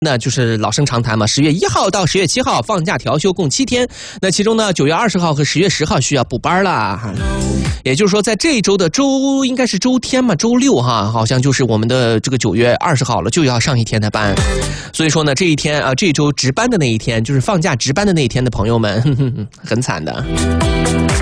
那就是老生常谈嘛，10月1号到10月7号放假调休共7天，那其中呢9月20号和10月10号需要补班啦。也就是说，在这一周的应该是周天嘛，周六哈，好像就是我们的这个9月20号了，就要上一天的班。所以说呢，这一天啊，这一周值班的那一天，就是放假值班的那一天的朋友们，很惨的。